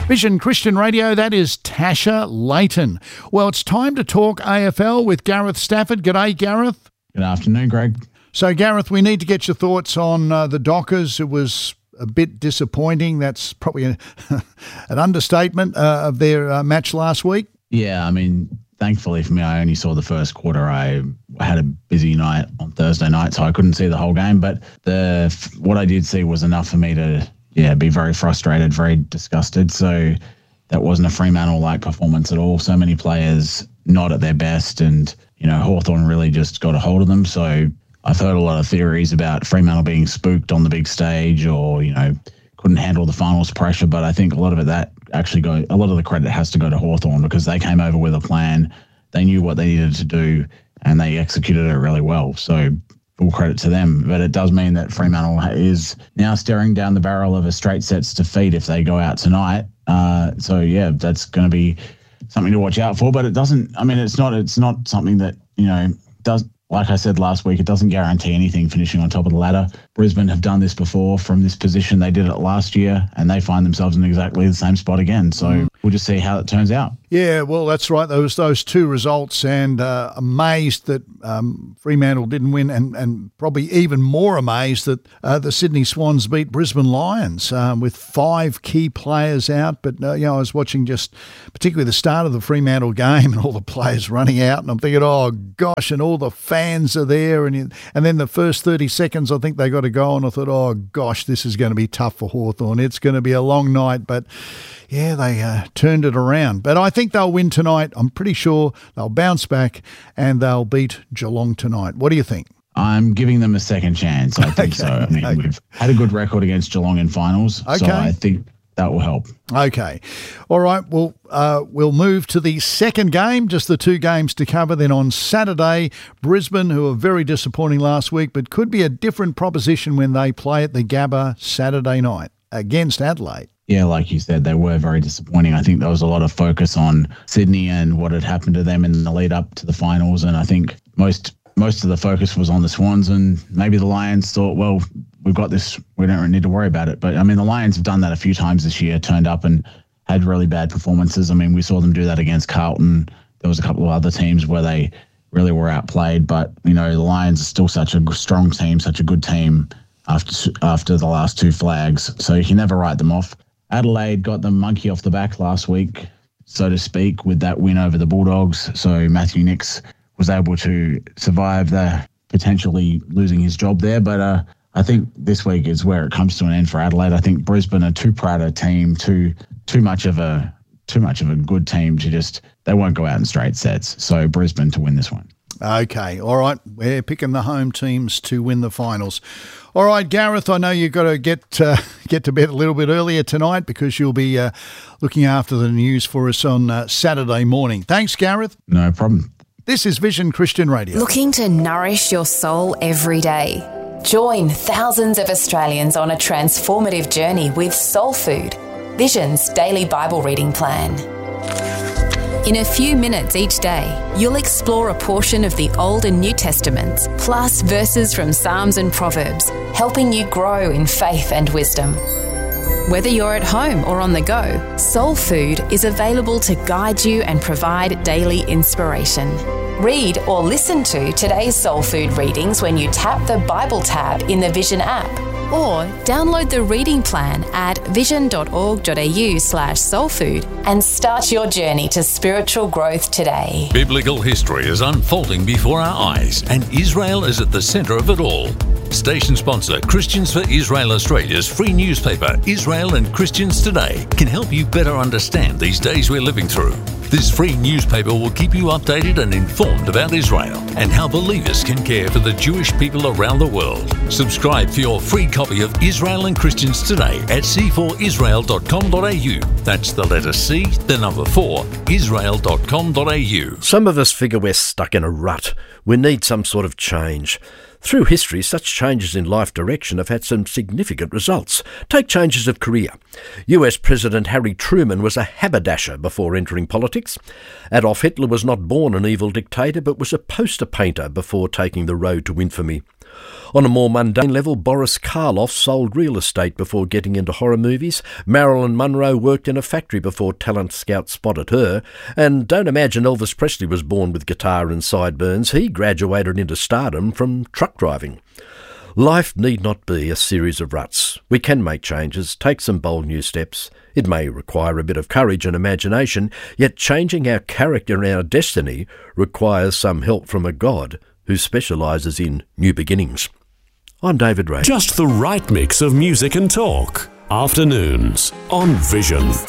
Vision Christian Radio, that is Tasha Layton. Well, it's time to talk AFL with Gareth Stafford. G'day, Gareth. Good afternoon, Greg. So, Gareth, we need to get your thoughts on the Dockers. It was a bit disappointing. That's probably an understatement of their match last week. Yeah, I mean, thankfully for me, I only saw the first quarter. I had a busy night on Thursday night, so I couldn't see the whole game. But what I did see was enough for me to be very frustrated, very disgusted. So that wasn't a Fremantle-like performance at all. So many players not at their best, and, Hawthorn really just got a hold of them. So I've heard a lot of theories about Fremantle being spooked on the big stage or, couldn't handle the finals pressure. But I think a lot of the credit has to go to Hawthorn because they came over with a plan. They knew what they needed to do and they executed it really well. So full credit to them. But it does mean that Fremantle is now staring down the barrel of a straight sets defeat if they go out tonight. That's going to be something to watch out for. But it's not something that, does, like I said last week, it doesn't guarantee anything finishing on top of the ladder. Brisbane have done this before from this position. They did it last year and they find themselves in exactly the same spot again. So we'll just see how it turns out. Yeah, well, that's right. There was those two results and amazed that Fremantle didn't win and probably even more amazed that the Sydney Swans beat Brisbane Lions with 5 key players out. But, I was watching just particularly the start of the Fremantle game and all the players running out and I'm thinking, oh, gosh, and all the fans are there. And then the first 30 seconds, I think they got a goal and I thought, oh, gosh, this is going to be tough for Hawthorn. It's going to be a long night. But, yeah, they turned it around. But I think they'll win tonight. I'm pretty sure they'll bounce back and they'll beat Geelong tonight. What do you think? I'm giving them a second chance. I think so. I mean, we've had a good record against Geelong in finals, so I think that will help. Okay. All right. Well, we'll move to the second game, just the 2 games to cover. Then on Saturday, Brisbane, who were very disappointing last week, but could be a different proposition when they play at the Gabba Saturday night against Adelaide. Yeah, like you said, they were very disappointing. I think there was a lot of focus on Sydney and what had happened to them in the lead up to the finals. And I think most of the focus was on the Swans, and maybe the Lions thought, well, we've got this, we don't need to worry about it. But I mean, the Lions have done that a few times this year, turned up and had really bad performances. I mean, we saw them do that against Carlton. There was a couple of other teams where they really were outplayed. But, the Lions are still such a strong team, such a good team after the last 2 flags. So you can never write them off. Adelaide got the monkey off the back last week, so to speak, with that win over the Bulldogs. So Matthew Nicks was able to survive the potentially losing his job there. But I think this week is where it comes to an end for Adelaide. I think Brisbane are too proud a team, too much of a good team to they won't go out in straight sets. So Brisbane to win this one. Okay, all right. We're picking the home teams to win the finals. All right, Gareth, I know you've got to get to bed a little bit earlier tonight because you'll be looking after the news for us on Saturday morning. Thanks, Gareth. No problem. This is Vision Christian Radio. Looking to nourish your soul every day? Join thousands of Australians on a transformative journey with Soul Food, Vision's daily Bible reading plan. In a few minutes each day, you'll explore a portion of the Old and New Testaments, plus verses from Psalms and Proverbs, helping you grow in faith and wisdom. Whether you're at home or on the go, Soul Food is available to guide you and provide daily inspiration. Read or listen to today's Soul Food readings when you tap the Bible tab in the Vision app, or download the reading plan at vision.org.au/soulfood and start your journey to spiritual growth today. Biblical history is unfolding before our eyes, and Israel is at the centre of it all. Station sponsor Christians for Israel Australia's free newspaper, Israel and Christians Today, can help you better understand these days we're living through. This free newspaper will keep you updated and informed about Israel and how believers can care for the Jewish people around the world. Subscribe for your free copy of Israel and Christians Today at c4israel.com.au. That's the letter C, the number 4, israel.com.au. Some of us figure we're stuck in a rut. We need some sort of change. Through history, such changes in life direction have had some significant results. Take changes of career. US President Harry Truman was a haberdasher before entering politics. Adolf Hitler was not born an evil dictator, but was a poster painter before taking the road to infamy. On a more mundane level, Boris Karloff sold real estate before getting into horror movies. Marilyn Monroe worked in a factory before talent scouts spotted her. And don't imagine Elvis Presley was born with guitar and sideburns. He graduated into stardom from truck driving. Life need not be a series of ruts. We can make changes, take some bold new steps. It may require a bit of courage and imagination, yet changing our character and our destiny requires some help from a God who specialises in new beginnings. I'm David Ray. Just the right mix of music and talk. Afternoons on Vision.